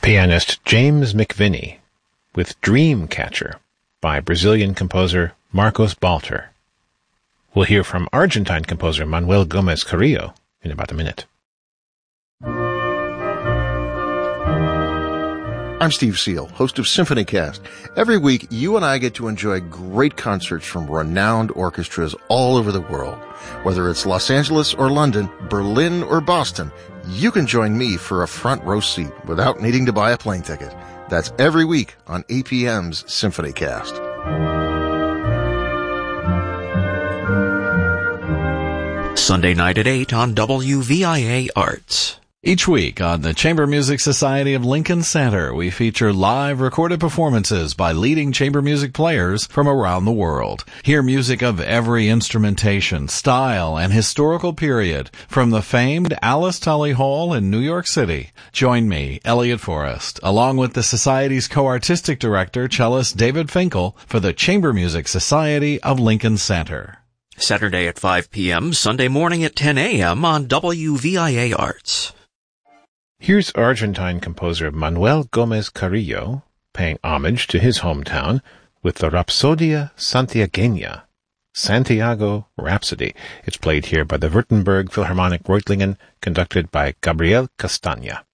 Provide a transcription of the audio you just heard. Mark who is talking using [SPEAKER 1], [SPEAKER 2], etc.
[SPEAKER 1] pianist James McVinney with Dreamcatcher by Brazilian composer Marcos Balter. We'll hear from Argentine composer Manuel Gomez Carrillo in about a minute.
[SPEAKER 2] I'm Steve Seal, host of SymphonyCast. Every week, you and I get to enjoy great concerts from renowned orchestras all over the world. Whether it's Los Angeles or London, Berlin or Boston, you can join me for a front row seat without needing to buy a plane ticket. That's every week on APM's SymphonyCast.
[SPEAKER 3] Sunday night at 8 on WVIA Arts.
[SPEAKER 4] Each week on the Chamber Music Society of Lincoln Center, we feature live recorded performances by leading chamber music players from around the world. Hear music of every instrumentation, style, and historical period from the famed Alice Tully Hall in New York City. Join me, Elliot Forrest, along with the Society's co-artistic director, cellist David Finkel, for the Chamber Music Society of Lincoln Center.
[SPEAKER 3] Saturday at 5 p.m., Sunday morning at 10 a.m. on WVIA Arts.
[SPEAKER 1] Here's Argentine composer Manuel Gomez Carrillo paying homage to his hometown with the Rapsodia Santiagueña, Santiago Rhapsody. It's played here by the Württemberg Philharmonic Reutlingen, conducted by Gabriel Castagna.